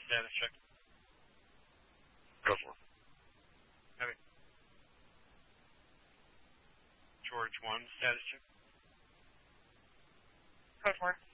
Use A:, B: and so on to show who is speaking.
A: status check.
B: Go for it.
A: Heavy. George 1, status check.
C: Code 4.